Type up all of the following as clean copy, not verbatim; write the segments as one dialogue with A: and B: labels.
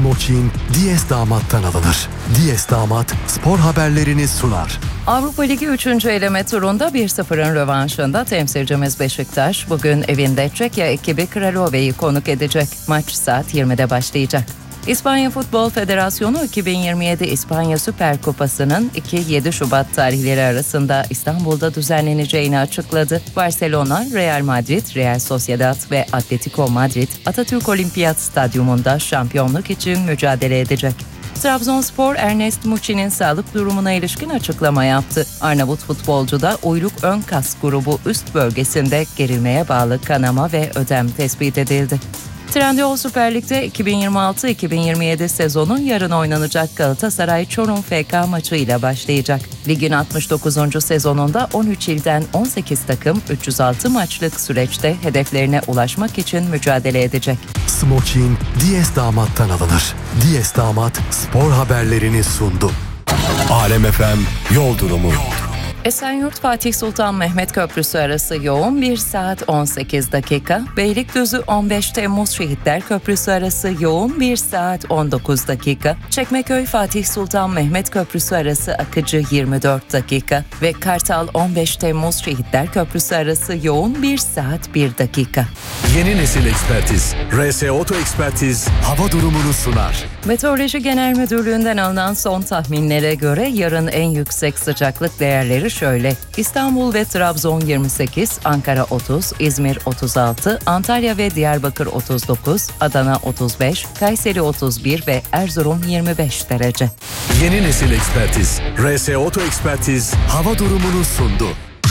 A: Smokin Diyes Damat'tan alınır. Diyes Damat spor haberlerini sunar.
B: Avrupa Ligi 3. eleme turunda 1-0'ın rövanşında temsilcimiz Beşiktaş bugün evinde Çekya ekibi Kralova'yı konuk edecek. Maç saat 20'de başlayacak. İspanya Futbol Federasyonu 2027 İspanya Süper Kupası'nın 2-7 Şubat tarihleri arasında İstanbul'da düzenleneceğini açıkladı. Barcelona, Real Madrid, Real Sociedad ve Atletico Madrid Atatürk Olimpiyat Stadyumunda şampiyonluk için mücadele edecek. Trabzonspor, Ernest Muçi'nin sağlık durumuna ilişkin açıklama yaptı. Arnavut futbolcuda uyluk ön kas grubu üst bölgesinde gerilmeye bağlı kanama ve ödem tespit edildi. Trendyol Süper Lig'de 2026-2027 sezonu yarın oynanacak Galatasaray Çorum FK maçıyla başlayacak. Ligin 69. sezonunda 13 ilden 18 takım 306 maçlık süreçte hedeflerine ulaşmak için mücadele edecek.
A: Smokin Diyes Damat'tan alınır. Diyes Damat spor haberlerini sundu. Alem FM yol durumu.
B: Esenyurt Fatih Sultan Mehmet Köprüsü arası yoğun 1 saat 18 dakika. Beylikdüzü 15 Temmuz Şehitler Köprüsü arası yoğun 1 saat 19 dakika. Çekmeköy Fatih Sultan Mehmet Köprüsü arası akıcı 24 dakika. Ve Kartal 15 Temmuz Şehitler Köprüsü arası yoğun 1 saat 1 dakika.
A: Yeni nesil ekspertiz. RS Oto Ekspertiz hava durumunu sunar.
B: Meteoroloji Genel Müdürlüğü'nden alınan son tahminlere göre yarın en yüksek sıcaklık değerleri şöyle: İstanbul ve Trabzon 28, Ankara 30, İzmir 36, Antalya ve Diyarbakır 39, Adana 35, Kayseri 31 ve Erzurum 25 derece.
A: Yeni nesil ekspertiz. RS Oto Ekspertiz hava durumunu sundu.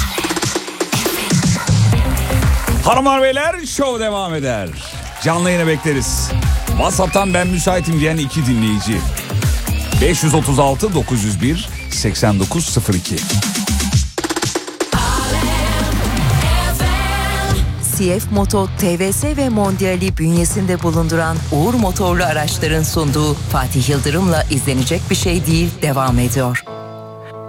C: Hanımlar beyler, şov devam eder. Canlı yayına bekleriz. WhatsApp'tan ben müsaitim diyen 2 dinleyici. 536 901 8902.
B: CF Moto, TVS ve Mondial'i bünyesinde bulunduran Uğur Motorlu araçların sunduğu Fatih Yıldırım'la izlenecek bir şey değil devam ediyor.